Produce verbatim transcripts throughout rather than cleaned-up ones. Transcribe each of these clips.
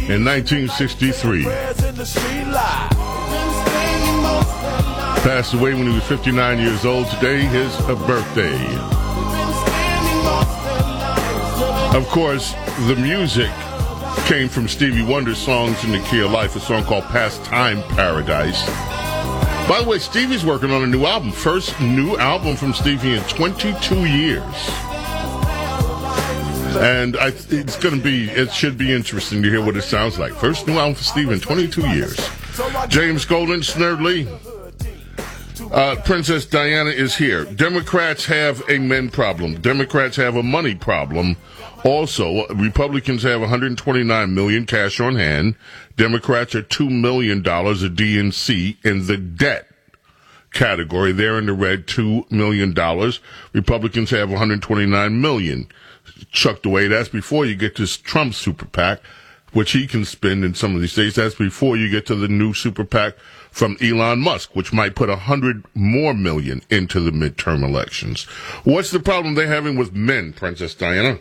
in nineteen sixty-three. Passed away when he was fifty-nine years old. Today, his birthday. Of course, the music came from Stevie Wonder's songs in the Key of Life, a song called Pastime Paradise. By the way, Stevie's working on a new album. First new album from Stevie in twenty-two years. And I, it's going to be, it should be interesting to hear what it sounds like. First new album for Stevie in twenty-two years. James Golden, Snerdley. Uh, Princess Diana is here. Democrats have a men problem. Democrats have a money problem. Also, Republicans have one hundred twenty-nine million dollars cash on hand. Democrats are two million dollars of D N C in the debt category. They're in the red, two million dollars. Republicans have one hundred twenty-nine million dollars chucked away. That's before you get to Trump super PAC, which he can spend in some of these states. That's before you get to the new super PAC from Elon Musk, which might put a hundred more million into the midterm elections. What's the problem they're having with men, Princess Diana?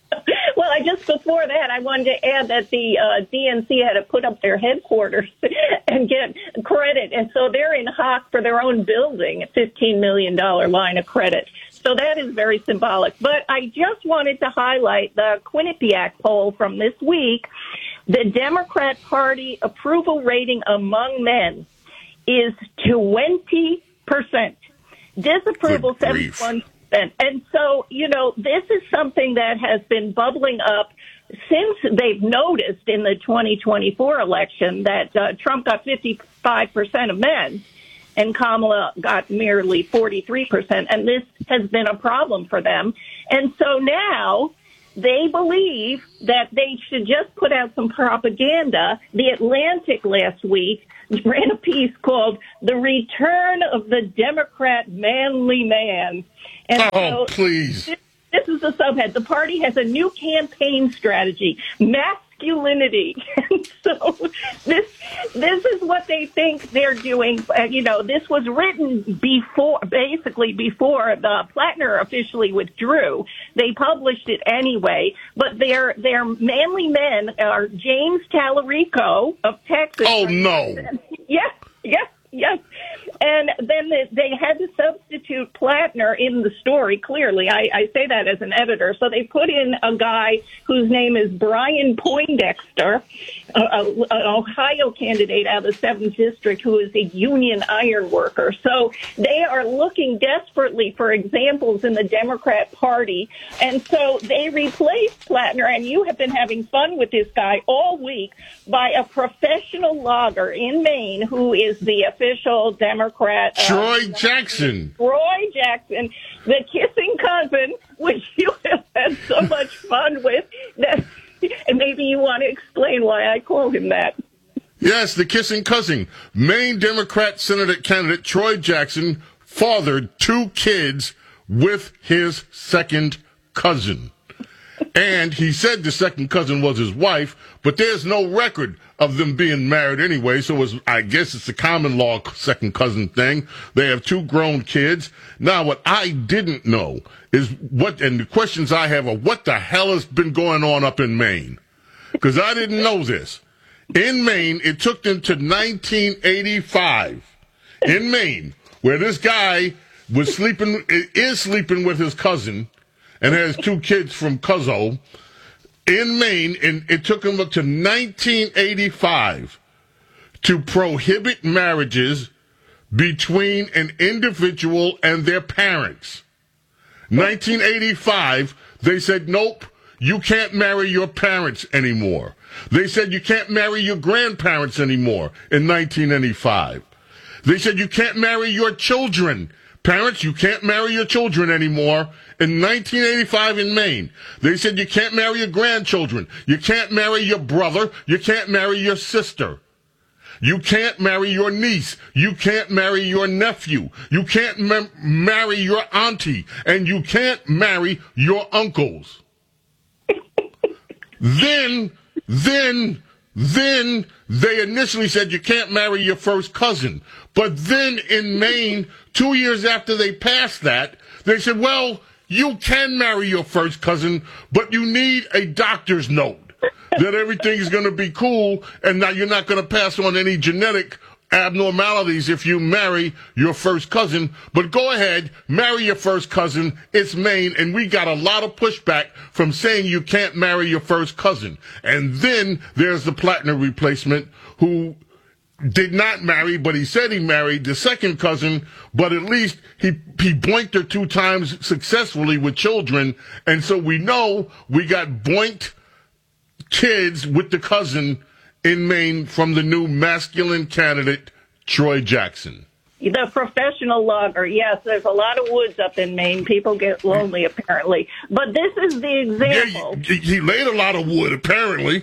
Well, I just before that, I wanted to add that the uh, D N C had to put up their headquarters and get credit, and so they're in hock for their own building, a fifteen million dollars line of credit. So that is very symbolic. But I just wanted to highlight the Quinnipiac poll from this week. The Democrat Party approval rating among men is twenty percent. Disapproval, seventy-one percent. And so, you know, this is something that has been bubbling up since they've noticed in the twenty twenty-four election that uh, Trump got fifty-five percent of men and Kamala got merely forty-three percent. And this has been a problem for them. And so now they believe that they should just put out some propaganda. The Atlantic last week ran a piece called The Return of the Democrat Manly Man. And oh, so please. This, this is the subhead. The party has a new campaign strategy, masculinity. And so this this is what they think they're doing. Uh, you know, this was written before, basically before the Plattner officially withdrew. They published it anyway. But their their manly men are James Tallarico of Texas. Oh, no. Yes, yes, yes. And then they, they had to substitute Plattner in the story, clearly. I, I say that as an editor. So they put in a guy whose name is Brian Poindexter, a, a, an Ohio candidate out of the seventh District who is a union iron worker. So they are looking desperately for examples in the Democrat Party. And so they replaced Plattner, and you have been having fun with this guy all week, by a professional logger in Maine who is the official Democrat. Uh, Troy Jackson. Troy Jackson, the kissing cousin, which you have had so much fun with. That, and maybe you want to explain why I called him that. Yes, the kissing cousin. Maine Democrat Senate candidate Troy Jackson fathered two kids with his second cousin. And he said the second cousin was his wife, but there's no record of them being married anyway, so it was, I guess it's a common law second cousin thing. They have two grown kids. Now, what I didn't know is what, and the questions I have are, what the hell has been going on up in Maine? Because I didn't know this. In Maine, it took them to nineteen eighty-five, in Maine, where this guy was sleeping, is sleeping with his cousin, and has two kids from Cuzzo, in Maine, and it took him up to nineteen eighty-five to prohibit marriages between an individual and their parents. nineteen eighty-five, they said, nope, you can't marry your parents anymore. They said you can't marry your grandparents anymore in nineteen eighty-five. They said you can't marry your children. Parents, you can't marry your children anymore in nineteen eighty-five in Maine. They said you can't marry your grandchildren. You can't marry your brother. You can't marry your sister. You can't marry your niece. You can't marry your nephew. You can't ma- marry your auntie. And you can't marry your uncles. then, then, then they initially said you can't marry your first cousin. But then in Maine, two years after they passed that, they said, well, you can marry your first cousin, but you need a doctor's note. that everything's going to be cool, and now you're not going to pass on any genetic abnormalities if you marry your first cousin. But go ahead, marry your first cousin. It's Maine, and we got a lot of pushback from saying you can't marry your first cousin. And then there's the platinum replacement who did not marry, but he said he married the second cousin, but at least he he boinked her two times successfully with children. And so we know we got boinked kids with the cousin in Maine from the new masculine candidate, Troy Jackson. The professional logger, yes, there's a lot of woods up in Maine. People get lonely, apparently. But this is the example. Yeah, he, he laid a lot of wood, apparently.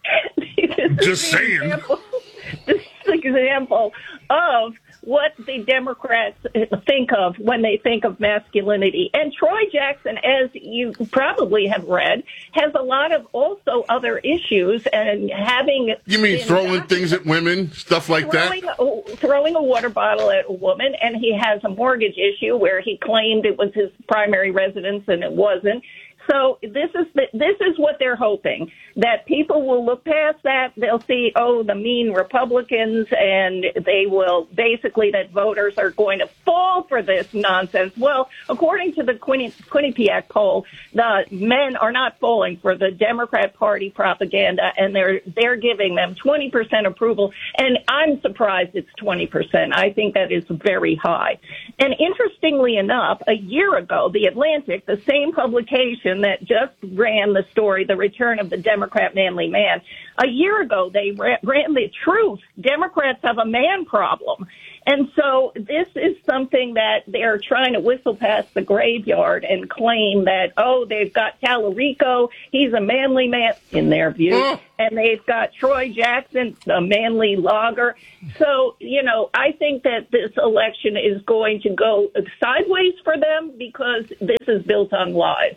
Just saying. Example, this is the example of what the Democrats think of when they think of masculinity. And Troy Jackson, as you probably have read, has a lot of also other issues and having... You mean throwing things at women, stuff like throwing, that? A, throwing a water bottle at a woman, and he has a mortgage issue where he claimed it was his primary residence and it wasn't. So this is the, this is what they're hoping, that people will look past that. They'll see, oh, the mean Republicans, and they will basically that voters are going to fall for this nonsense. Well, according to the Quinni- Quinnipiac poll, the men are not falling for the Democrat Party propaganda, and they're they're giving them twenty percent approval. And I'm surprised it's twenty percent. I think that is very high. And interestingly enough, a year ago, The Atlantic, the same publication that just ran the story, The Return of the Democrat Manly Man. A year ago, they ran, ran the truth. Democrats have a man problem. And so this is something that they're trying to whistle past the graveyard and claim that, oh, they've got Tallarico, he's a manly man, in their view, oh. and they've got Troy Jackson, a manly logger. So, you know, I think that this election is going to go sideways for them because this is built on lies.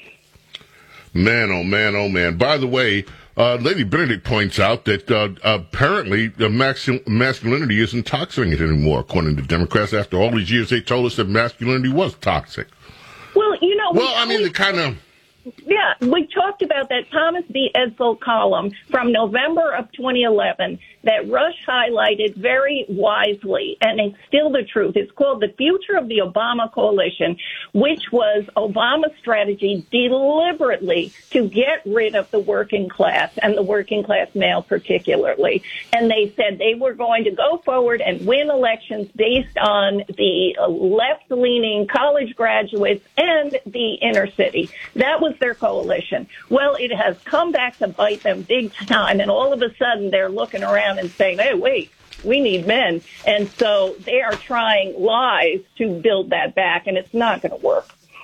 Man, oh, man, oh, man. By the way, uh, Lady Benedict points out that uh, apparently the mascul- masculinity isn't toxic anymore, according to Democrats. After all these years, they told us that masculinity was toxic. Well, you know... Well, I mean, the kind of... Yeah, we talked about that Thomas B. Edsall column from November of twenty eleven that Rush highlighted very wisely, and it's still the truth. It's called The Future of the Obama Coalition, which was Obama's strategy deliberately to get rid of the working class, and the working class male particularly. And they said they were going to go forward and win elections based on the left-leaning college graduates and the inner city. That was their coalition. Well, it has come back to bite them big time, and all of a sudden they're looking around and saying, hey, wait, we need men. And so they are trying lies to build that back, and it's not going to work.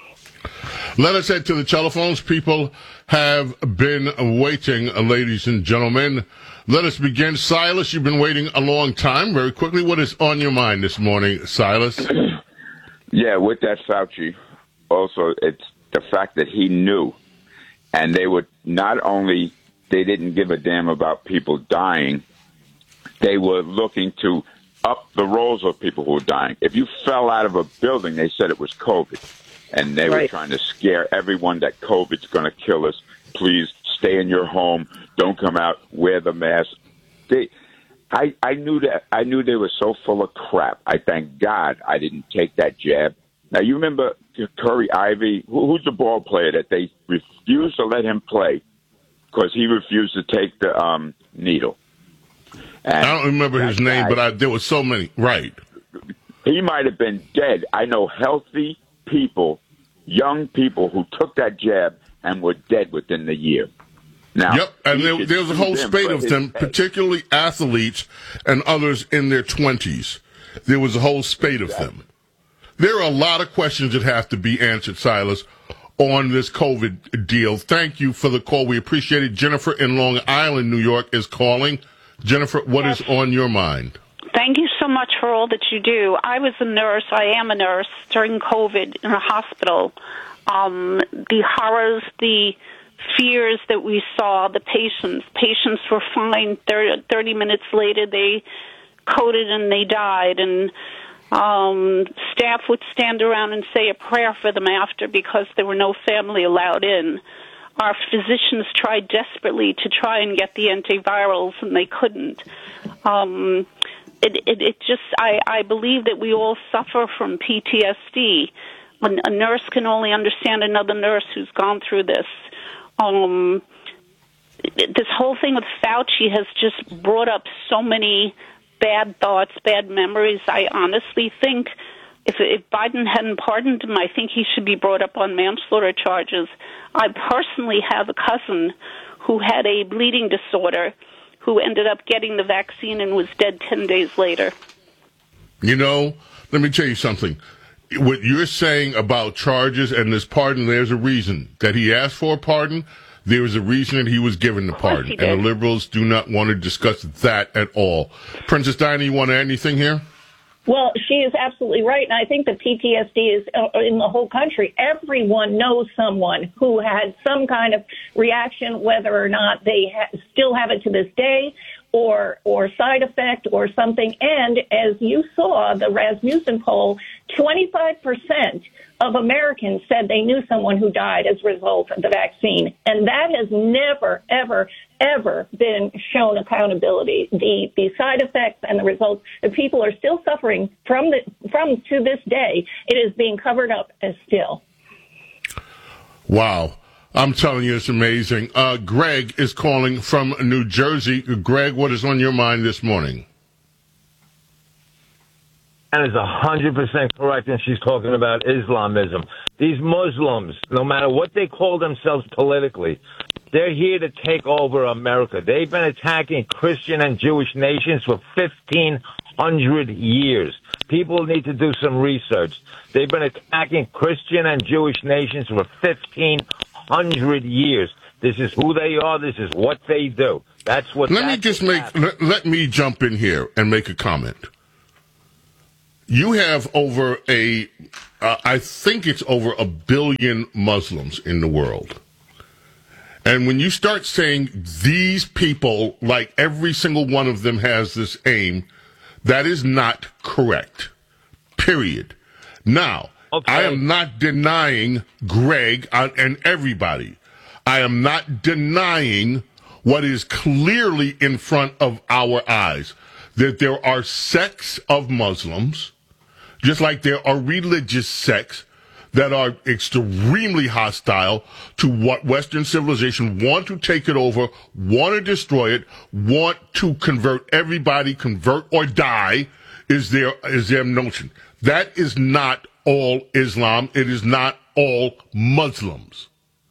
Let us head to the telephones. People have been waiting, ladies and gentlemen. Let us begin. Silas, you've been waiting a long time. Very quickly, what is on your mind this morning, Silas? Yeah, with that Fauci, also, it's the fact that he knew, and they would not only, they didn't give a damn about people dying, they were looking to up the rolls of people who were dying. If you fell out of a building, they said it was COVID, and they right. were trying to scare everyone that COVID's going to kill us. Please stay in your home. Don't come out. Wear the mask. They, I, I knew that. I knew they were so full of crap. I thank God I didn't take that jab. Now, you remember Curry Ivy? Who, who's the ball player that they refused to let him play because he refused to take the um, needle? And I don't remember his name, guy, but I, there were so many. Right. He might have been dead. I know healthy people, young people who took that jab and were dead within the year. Now, yep, and there, there was a whole spate of them, head. particularly athletes and others in their twenties. There was a whole spate of exactly. them. There are a lot of questions that have to be answered, Silas, on this COVID deal. Thank you for the call. We appreciate it. Jennifer in Long Island, New York, is calling. Jennifer, what yes. is on your mind? Thank you so much for all that you do. I was a nurse. I am a nurse during COVID in a hospital. Um, the horrors, the fears that we saw, the patients. Patients were fine. thirty minutes later, they coded and they died. And um, staff would stand around and say a prayer for them after because there were no family allowed in. our physicians tried desperately to try and get the antivirals, and they couldn't. Um, it, it, it just, I, I believe that we all suffer from P T S D. A, a nurse can only understand another nurse who's gone through this. Um, this whole thing with Fauci has just brought up so many bad thoughts, bad memories. I honestly think if, if Biden hadn't pardoned him, I think he should be brought up on manslaughter charges. I personally have a cousin who had a bleeding disorder who ended up getting the vaccine and was dead ten days later. You know, let me tell you something. What you're saying about charges and this pardon, there's a reason that he asked for a pardon. There was a reason that he was given the pardon. And the liberals do not want to discuss that at all. Princess Diana, you want to add anything here? Well, she is absolutely right, and I think the P T S D is uh, in the whole country. Everyone knows someone who had some kind of reaction, whether or not they ha- still have it to this day, or or side effect or something. And as you saw, the Rasmussen poll, twenty-five percent of Americans said they knew someone who died as a result of the vaccine. And that has never, ever, ever been shown accountability. The the side effects and the results, the people are still suffering from the from to this day. It is being covered up as still. Wow. I'm telling you, it's amazing. Uh, Greg is calling from New Jersey. Greg, what is on your mind this morning? That is one hundred percent correct, and she's talking about Islamism. These Muslims, no matter what they call themselves politically, they're here to take over America. They've been attacking Christian and Jewish nations for fifteen hundred years. People need to do some research. They've been attacking Christian and Jewish nations for fifteen hundred years. This is who they are. This is what they do. That's what. Let me just make. Let, let me jump in here and make a comment. You have over a, uh, I think it's over a billion Muslims in the world. And when you start saying these people, like every single one of them has this aim, that is not correct. Period. Now, okay. I am not denying Greg and everybody. I am not denying what is clearly in front of our eyes, that there are sects of Muslims, just like there are religious sects that are extremely hostile to what Western civilization, want to take it over, want to destroy it, want to convert everybody, convert or die, is their, is their notion. That is not all Islam. It is not all Muslims.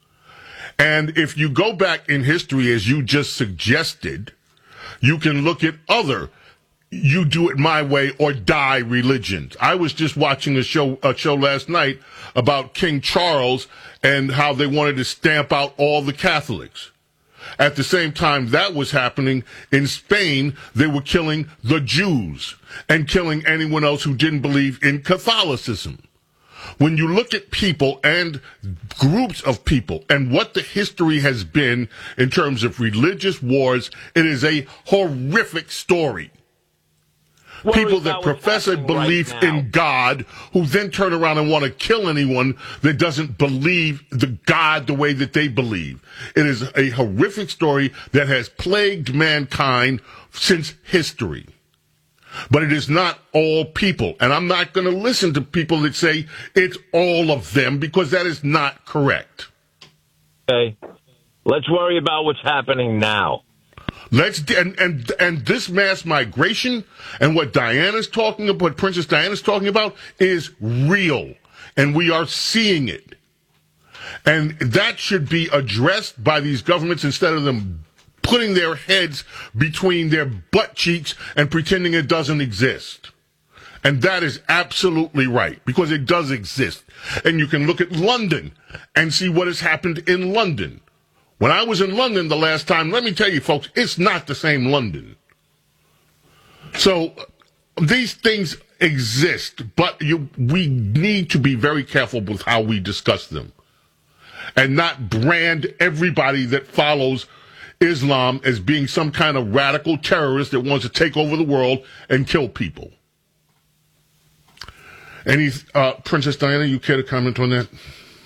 And if you go back in history, as you just suggested, you can look at other you do it my way or die religions. I was just watching a show a show last night about King Charles and how they wanted to stamp out all the Catholics. At the same time that was happening in Spain, they were killing the Jews and killing anyone else who didn't believe in Catholicism. When you look at people and groups of people and what the history has been in terms of religious wars, it is a horrific story. People that profess a belief right in God, who then turn around and want to kill anyone that doesn't believe the God the way that they believe. It is a horrific story that has plagued mankind since history. But it is not all people. And I'm not going to listen to people that say it's all of them, because that is not correct. Okay. Let's worry about what's happening now. Let's and, and and this mass migration and what Diana's talking about, what Princess Diana's talking about, is real, and we are seeing it. And that should be addressed by these governments instead of them putting their heads between their butt cheeks and pretending it doesn't exist. And that is absolutely right, because it does exist. And you can look at London and see what has happened in London. When I was in London the last time, let me tell you, folks, it's not the same London. So these things exist, but you, we need to be very careful with how we discuss them and not brand everybody that follows Islam as being some kind of radical terrorist that wants to take over the world and kill people. Any, uh, Princess Diana, you care to comment on that? Well,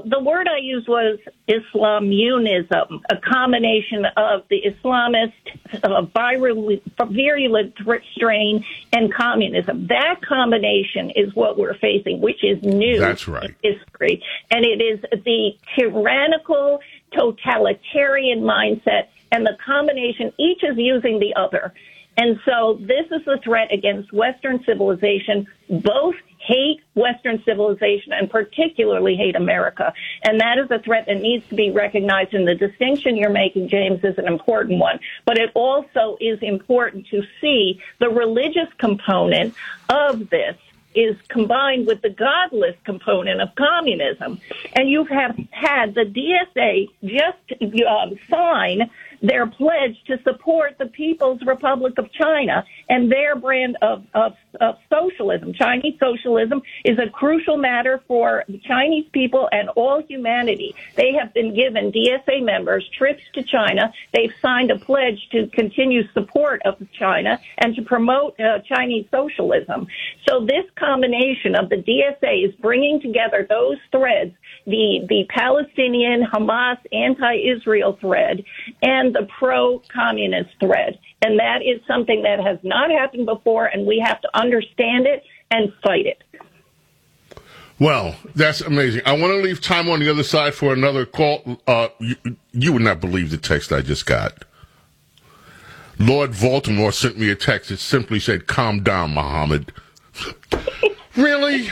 Well, the word I used was Islamunism, a combination of the Islamist uh, viral, virulent strain and communism. That combination is what we're facing, which is new That's right. in history. And it is the tyrannical, totalitarian mindset, and the combination, each is using the other. And so this is a threat against Western civilization. Both hate Western civilization and particularly hate America. And that is a threat that needs to be recognized. And the distinction you're making, James, is an important one. But it also is important to see the religious component of this is combined with the godless component of communism. And you have had the D S A just uh, sign their pledge to support the People's Republic of China and their brand of, of, of socialism. Chinese socialism is a crucial matter for the Chinese people and all humanity. They have been given, D S A members, trips to China. They've signed a pledge to continue support of China and to promote uh, Chinese socialism. So this combination of the D S A is bringing together those threads, the, the Palestinian, Hamas, anti-Israel thread, and the pro-communist thread. And that is something that has not happened before, and we have to understand it and fight it. Well, that's amazing. I want to leave time on the other side for another call. Uh, you, you would not believe the text I just got. Lord Baltimore sent me a text that simply said, "Calm down, Muhammad." Really?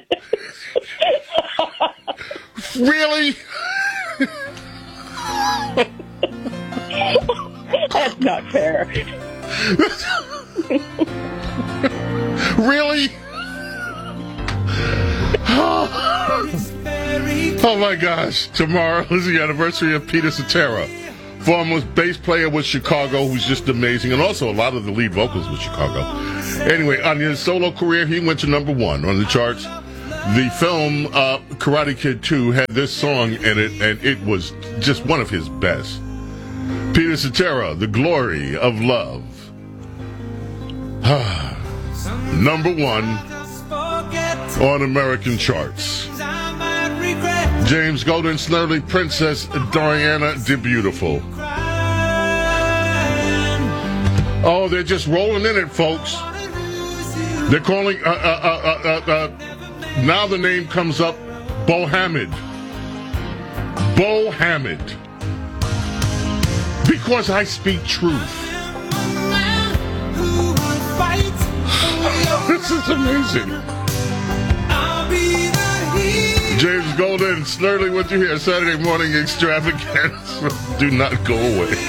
Really? That's not fair. Really? Oh my gosh. Tomorrow is the anniversary of Peter Cetera, former bass player with Chicago, who's just amazing, and also a lot of the lead vocals with Chicago. Anyway, on his solo career, he went to number one on the charts. The film uh, Karate Kid two had this song in it, and it was just one of his best. Peter Cetera, The Glory of Love. Number one on American charts. James Golden, Snurdly, Princess Diana the Beautiful. Oh, they're just rolling in it, folks. They're calling, uh, uh, uh, uh, uh, now the name comes up, Bo Hamid. Bo Hamid. Because I speak truth. This is amazing. James Golden, Snurdly, what you hear? Saturday morning extravaganza. Do not go away.